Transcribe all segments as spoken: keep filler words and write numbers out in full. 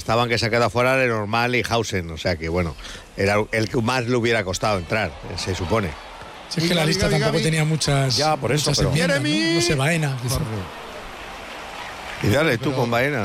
estaban que se ha quedado fuera Lenormand y Hausen, o sea que bueno, era el que más le hubiera costado entrar, se supone. Si es que la lista Gaby, tampoco Gaby. tenía muchas, Ya, por eso, muchas pero- enmiendas, ¿no? No sé, Baena. quizá. Y dale tú Pero- con Baena.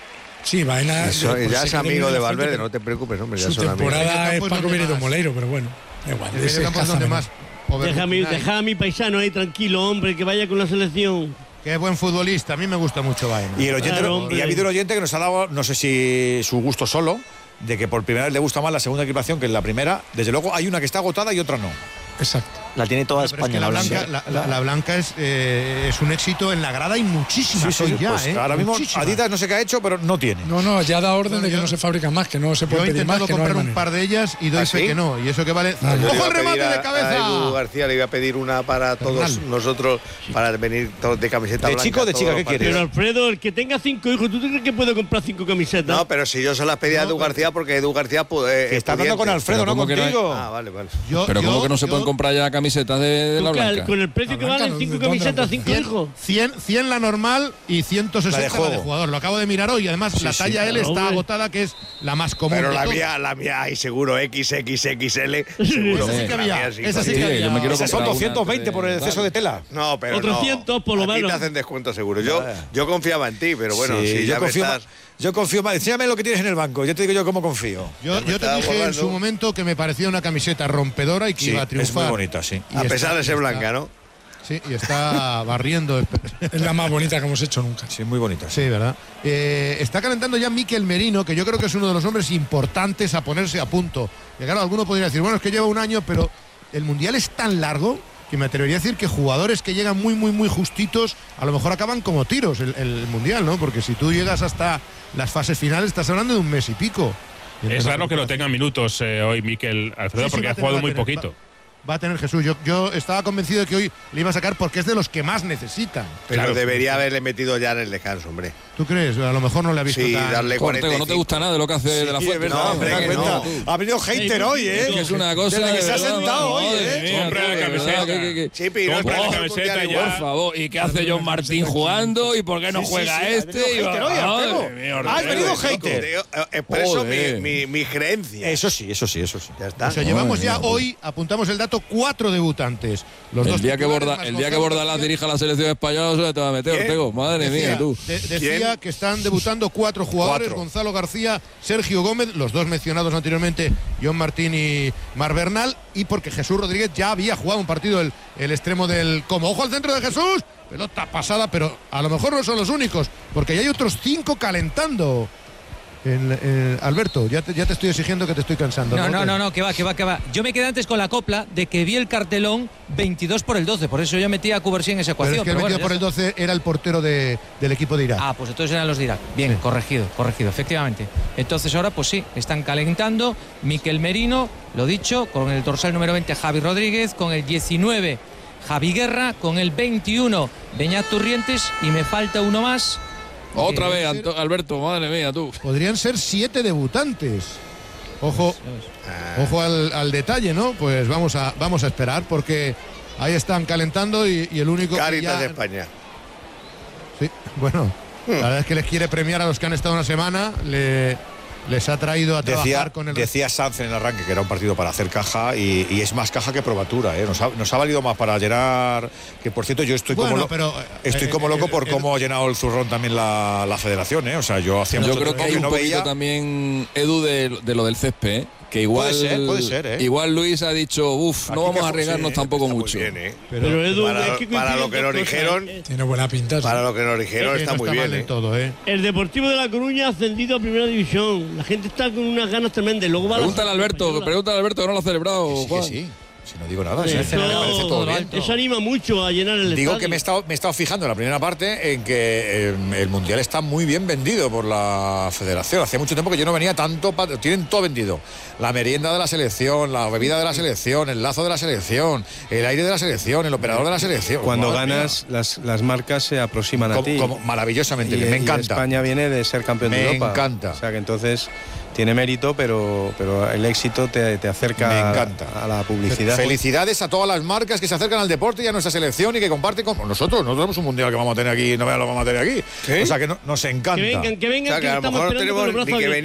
Sí, Baena. Eso, pues, ya se es quedó amigo muy de frente, Valverde, pero no te preocupes, hombre, ya Su son amigos. temporada es Pues Paco donde Benito más. Moleiro, pero bueno. da igual, El ese medio campo es caza donde menos. más. Deja a, mi, Overrunay. deja a mi paisano ahí tranquilo, hombre, que vaya con la selección. Qué buen futbolista, a mí me gusta mucho Baena. Y el oyente, Claro, y hombre. ha habido un oyente que nos ha dado, no sé si su gusto solo, de que por primera vez le gusta más la segunda equipación que la primera. Desde luego hay una que está agotada y otra no. Exacto. La tiene toda Pero es España que la la blanca, blanca. la, la- la blanca es, eh, es un éxito en la grada y muchísimas hoy ya, pues ¿eh? ahora mismo Muchísimas. Adidas no sé qué ha hecho, pero no tiene. No, no, ya da orden Bueno, de que yo- no se fabrican más, que no se Yo puede he pedir más, intentado que no hay comprar un manera. par de ellas y doy ¿Ah, fe sí? que no. Y eso que vale. Ah, yo Yo le ¡Ojo iba el a pedir remate a- de a cabeza! Edu García le iba a pedir una para todos Fernal. nosotros, para venir todos de camiseta ¿De blanca. chico o de todos chica? los ¿Qué quieres? Pero partidos. Alfredo, el que tenga cinco hijos, ¿tú crees que puede comprar cinco camisetas? No, pero si yo se las pedí a No, Edu pero- García porque Edu García puede. Que está hablando con Alfredo, Pero no ¿cómo que no hay- contigo. Ah, vale, vale. Yo- Pero yo- ¿cómo que no se yo- pueden comprar ya camisetas de, de la Tú, que al- blanca? con el precio La que blanca, valen ¿no? cinco ¿De dónde la camisetas, compras? cinco cien, hijos. cien, cien la normal y ciento sesenta La de la de juego. jugador. Lo acabo de mirar hoy. Además, la sí, talla L claro, está hombre. agotada, que es la más común. Pero de la todas. mía, la mía hay seguro equis equis equis ele. Seguro. Esa sí que La había, mía sí, esa sí sí. que Sí, había. yo me quiero Esas son comprar una doscientos veinte por el de- exceso de tela. No, pero Otros no. cien por lo Aquí menos. te hacen descuento seguro. Yo, yo confiaba en ti, pero bueno, Sí, si yo ya me confío estás... más. Yo confío más. Enséñame lo que tienes en el banco. Yo te digo yo cómo confío. Yo, Ya me yo te estaba dije en acordando. su momento que me parecía una camiseta rompedora y que Sí, iba a es triunfar. muy bonita, sí. Y A está- pesar de ser y está- blanca, ¿no? Sí, y está barriendo. Es la más bonita que hemos hecho nunca. Sí, muy bonita. Sí. Sí, ¿verdad? Eh, está calentando ya Mikel Merino, que yo creo que es uno de los hombres importantes a ponerse a punto. Y claro, alguno podría decir, bueno, es que lleva un año, pero el Mundial es tan largo que me atrevería a decir que jugadores que llegan muy, muy, muy justitos, a lo mejor acaban como tiros el, el Mundial, ¿no? Porque si tú llegas hasta las fases finales, estás hablando de un mes y pico. Y Es entonces, raro que lo tenga minutos eh, hoy Mikel Alfredo, Sí, sí, porque va a ha tener, jugado va a muy tener, poquito. Va a tener Jesús. Yo, yo estaba convencido de que hoy le iba a sacar porque es de los que más necesitan. Pero Claro. debería haberle metido ya en el descanso, hombre. ¿Tú crees? A lo mejor no le ha visto Sí, tan... darle cuarenta y Ortego, no te cinco. gusta nada de lo que hace de la Sí, fuente. es verdad, No, hombre, me da que cuenta. no. Ha venido hater hoy, ¿eh? Que es una cosa. Desde que de se ha verdad, sentado hoy, madre ¿eh? mía, Compra la tú, de camiseta. verdad, que- que- que- Chipi, no Compra es la para el camiseta Mundial ya. igual. Por favor, ¿y qué hace John Martín jugando? ¿Y por qué no Sí, sí, juega sí, ha este? venido Y va- hater hoy, madre Ortego. mía, Has Ortego, venido chico. hater. Te digo, eh, Expreso Joder. mi, mi, mi creencia. Eso sí, eso sí, eso sí. Ya está. O sea, llevamos Madre ya mía, tú. hoy, apuntamos el dato, cuatro debutantes. Los El dos día que titulares Borda, más el día que Gonzalo Bordalás García. dirija la selección española, no se te va a meter, ¿Quién? Ortego. Madre Decía, mía, tú. de- decía ¿Quién? que están debutando cuatro jugadores, Cuatro. Gonzalo García, Sergio Gómez, los dos mencionados anteriormente, John Martín y Mar Bernal, y porque Jesús Rodríguez ya había jugado un partido el, el extremo del Como. Ojo al centro de Jesús, pelota pasada, pero a lo mejor no son los únicos, porque ya hay otros cinco calentando. En- en- Alberto, ya te, ya te estoy exigiendo que te estoy cansando. No, no, no, no, que va, que va, que va. Yo me quedé antes con la copla de que vi el cartelón veintidós por el doce, por eso yo metí a Cubarsí en esa Pero ecuación. es que el pero bueno, metido por el ya doce era el portero de- del equipo de Irak. está. Ah, pues entonces eran los de Irak. Bien, Sí. corregido, corregido, efectivamente. Entonces ahora, pues sí, están calentando. Mikel Merino, lo dicho, con el dorsal número veinte Javi Rodríguez, con el diecinueve Javi Guerra, con el veintiuno Beñat Turrientes y me falta uno más. Otra Eh, vez, Anto- Alberto, madre mía, tú. Podrían ser siete debutantes. Ojo, ojo al, al detalle, ¿no? Pues vamos a, vamos a esperar porque ahí están calentando y, y el único que Caritas ya- de España. Sí, bueno, la verdad es que les quiere premiar a los que han estado una semana, le, les ha traído a trabajar Decía, con el decía Sanz en el arranque que era un partido para hacer caja y, y es más caja que probatura, ¿eh? Nos ha, nos ha valido más para llenar. Que por cierto, yo estoy Bueno, como, lo- pero, estoy eh, como eh, loco por eh, cómo ha llenado el zurrón también la, la federación, ¿eh? O sea, yo hacía Yo mucho creo que tiempo hay un no poquito veía. también, Edu, de, de lo del césped, ¿eh? Que igual, Puede ser, puede ser, ¿eh? igual Luis ha dicho, uff, no Aquí vamos que- a arriesgarnos sí, tampoco Está muy mucho. bien, ¿eh? Pero Edu, Para- es que para lo coinciden que nos dos cosas, dijeron, ¿eh? Tiene buena pinta. sí. Para lo que nos dijeron Eh, está no muy está bien, mal del ¿eh? todo, ¿eh? El Deportivo de La Coruña ha ascendido a Primera División. La gente está con unas ganas tremendas. Luego va a la Pregúntale a Alberto, española. pregúntale a Alberto que no lo ha celebrado. Sí, que Juan. sí. Si no digo nada, Sí, sí, eso- me parece todo bien. Eso anima mucho a llenar el Digo estadio. que me he, estado, me he estado fijando en la primera parte en que eh, el Mundial está muy bien vendido por la federación. Hace mucho tiempo que yo no venía tanto, pa- tienen todo vendido. La merienda de la selección, la bebida de la selección, el lazo de la selección, el aire de la selección, el operador de la selección. Cuando Madre ganas, las, las marcas se aproximan mía. a Como- ti. como maravillosamente Y- bien, me y encanta. España viene de ser campeón de Me Europa. encanta. O sea que entonces tiene mérito, pero, pero el éxito te, te acerca Me encanta. a la publicidad. Felicidades a todas las marcas que se acercan al deporte y a nuestra selección y que comparten con nosotros. Nosotros tenemos un mundial que vamos a tener aquí, no vean lo vamos a tener aquí. ¿Sí? O sea que no- nos encanta. Que vengan, que vengan, O sea, que que a lo estamos mejor no esperando con tenemos los ni brazos que abiertos. venir.